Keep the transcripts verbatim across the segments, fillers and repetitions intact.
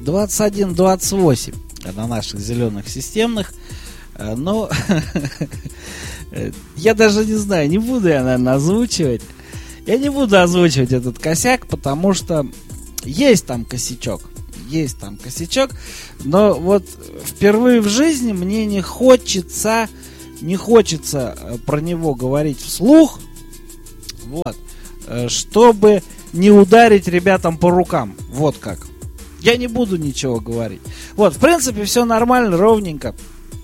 двадцать один двадцать восемь на наших зеленых системных. Но я даже не знаю, не буду я, наверное, озвучивать. Я не буду озвучивать этот косяк, потому что есть там косячок. Есть там косячок. Но вот впервые в жизни мне не хочется, не хочется про него говорить вслух. Вот. Чтобы не ударить ребятам по рукам. Вот как. Я не буду ничего говорить. Вот, в принципе, все нормально, ровненько.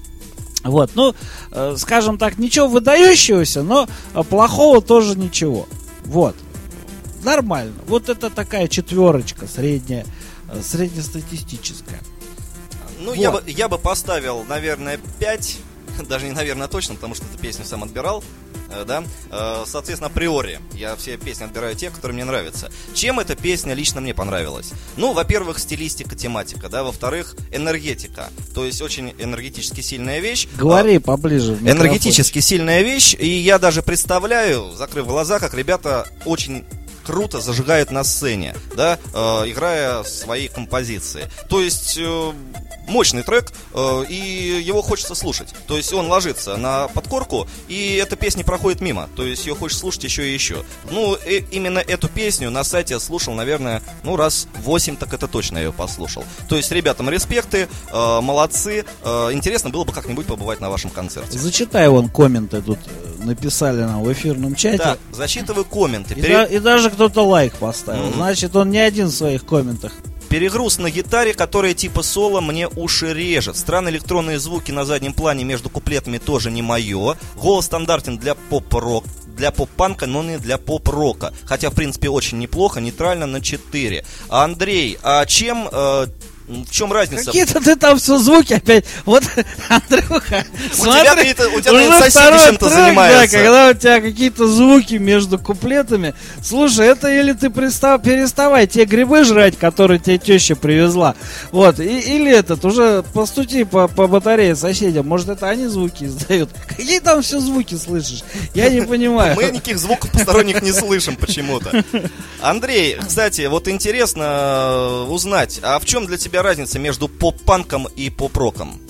Вот, ну, э, скажем так, ничего выдающегося, но плохого тоже ничего. Вот. Нормально. Вот это такая четверочка средняя, э, среднестатистическая. Ну, вот. я бы, я бы поставил, наверное, пять. Даже не, наверное, точно, потому что эту песню сам отбирал. Да? Соответственно, априори я все песни отбираю те, которые мне нравятся. Чем эта песня лично мне понравилась? Ну, во-первых, стилистика, тематика, да, во-вторых, энергетика. То есть очень энергетически сильная вещь. Говори а, поближе. Энергетически сильная вещь. И я даже представляю, закрыв глаза, как ребята очень круто зажигают на сцене, да, э, играя свои композиции. То есть э, мощный трек, э, и его хочется слушать. То есть он ложится на подкорку, и эта песня проходит мимо. То есть ее хочется слушать еще и еще. Ну, э, именно эту песню на сайте я слушал, наверное, ну, раз восемь, так это точно я ее послушал. То есть ребятам респекты, э, молодцы. Э, интересно было бы как-нибудь побывать на вашем концерте. Зачитай вон комменты тут написали нам в эфирном чате. Да, зачитывай комменты. И, Пере... да, и даже кто-то лайк поставил. Mm-hmm. Значит, он не один в своих комментах. Перегруз на гитаре, которая типа соло, мне уши режет. Странные электронные звуки на заднем плане между куплетами тоже не мое. Голос стандартен для поп-рок, для поп-панка, но не для поп-рока. Хотя, в принципе, очень неплохо, нейтрально на четыре. А Андрей, а чем... Э, в чем разница? Какие-то ты там все звуки опять. Вот, Андрюха, у смотри, тебя, у тебя наверное, соседи чем-то трек, занимаются. Да, когда у тебя какие-то звуки между куплетами. Слушай, это или ты пристав, переставай те грибы жрать, которые тебе теща привезла. Вот, и, или этот, уже постучи по, по батарее соседям. Может, это они звуки издают. Какие там все звуки слышишь? Я не понимаю. Мы никаких звуков посторонних не слышим почему-то. Андрей, кстати, вот интересно узнать, а в чем для тебя разница между поп-панком и поп-роком?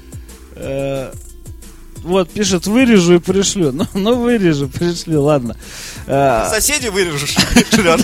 Вот, пишет, вырежу и пришлю. Ну, ну вырежу, пришлю, ладно. Соседи вырежешь и пришлет.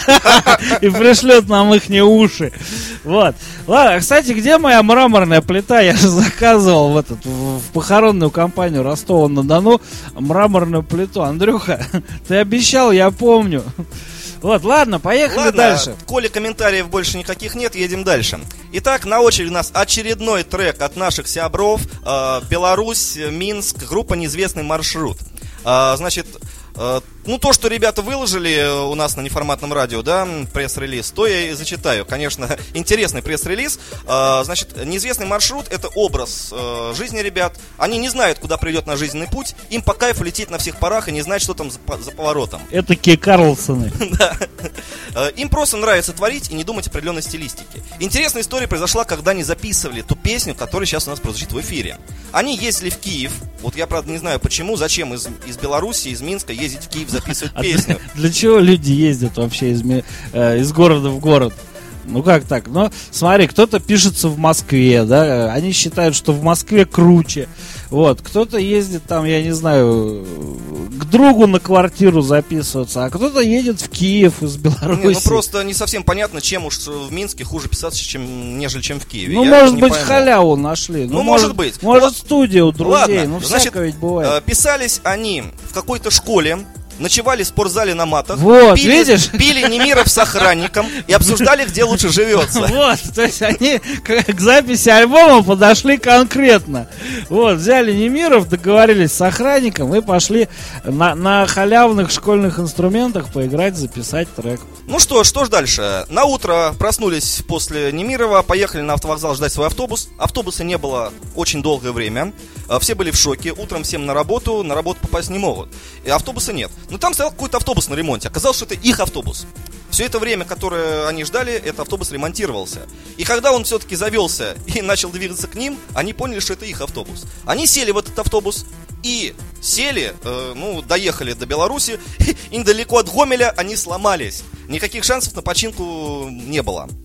И пришлет нам ихние уши. Вот. Ладно, кстати, где моя мраморная плита? Я же заказывал в, этот, в похоронную компанию Ростова-на-Дону мраморную плиту. Андрюха, ты обещал, я помню. Вот, ладно, поехали ладно, дальше. Коли комментариев больше никаких нет, едем дальше. Итак, на очереди у нас очередной трек от наших сябров. э, Беларусь, Минск, группа «Неизвестный маршрут». э, Значит, э, ну то, что ребята выложили у нас на неформатном радио, да, пресс-релиз, то я и зачитаю. Конечно, интересный пресс-релиз. э, Значит, «Неизвестный маршрут» — это образ э, жизни ребят. Они не знают, куда приведет на жизненный путь. Им по кайфу лететь на всех парах и не знать, что там за, за поворотом. Это Ки Карлсоны. Да. Им просто нравится творить и не думать определенной стилистике. Интересная история произошла, когда они записывали ту песню, которая сейчас у нас прозвучит в эфире. Они ездили в Киев. Вот я, правда, не знаю почему, зачем из, из Беларуси, из Минска ездить в Киев записывать а песню. Для, для чего люди ездят вообще из, э, из города в город? Ну как так? Ну, смотри, кто-то пишется в Москве, да, они считают, что в Москве круче. Вот, кто-то ездит там, я не знаю, к другу на квартиру записываться, а кто-то едет в Киев из Беларуси. Не, ну просто не совсем понятно, чем уж в Минске хуже писаться, чем, нежели чем в Киеве. Ну, я может быть, пойму. халяву нашли. Ну, ну может, может быть. Может, вот, студия у друзей, ладно, ну, значит, всякое ведь бывает. Писались они в какой-то школе, ночевали в спортзале на матах, вот, пили, видишь? пили Немиров с охранником и обсуждали, где лучше живется. Вот, то есть они к, к записи альбома подошли конкретно. Вот, взяли Немиров, договорились с охранником и пошли на, на халявных школьных инструментах поиграть, записать трек. Ну что, что ж дальше? На утро проснулись после Немирова, поехали на автовокзал ждать свой автобус. Автобуса не было очень долгое время. Все были в шоке. Утром всем на работу, на работу попасть не могут. И автобуса нет. Но там стоял какой-то автобус на ремонте. Оказалось, что это их автобус. Все это время, которое они ждали, этот автобус ремонтировался. И когда он все-таки завелся и начал двигаться к ним, они поняли, что это их автобус. Они сели в этот автобус и сели, э, ну, доехали до Беларуси, и недалеко от Гомеля они сломались. Никаких шансов на починку не было.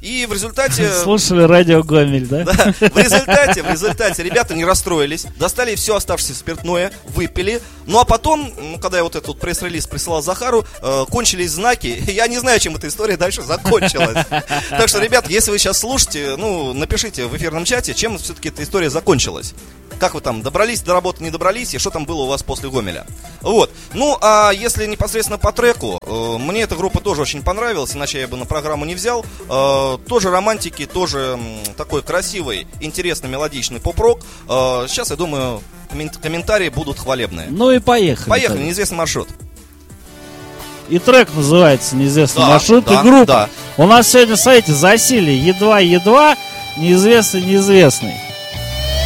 И в результате... Слушали радио Гомель, да? Да, в результате, в результате ребята не расстроились, достали все оставшееся спиртное, выпили. Ну а потом, ну, когда я вот этот вот пресс-релиз присылал Захару, э, кончились знаки. Я не знаю, чем эта история дальше закончилась. Так что, ребят, если вы сейчас слушаете, ну, напишите в эфирном чате, чем все-таки эта история закончилась. Как вы там, добрались до работы, не добрались, и что там было у вас после Гомеля. Вот. Ну, а если непосредственно по треку, э, мне эта группа тоже очень понравилась, иначе я бы на программу не взял. Э, тоже романтики, тоже м, такой красивый, интересный, мелодичный поп-рок. Э, сейчас, я думаю, коммен- комментарии будут хвалебные. Ну и поехали. Поехали, тогда. неизвестный маршрут. И трек называется «Неизвестный Да, маршрут», да, и группа. да. У нас сегодня, смотрите, засилие едва-едва, неизвестный-неизвестный.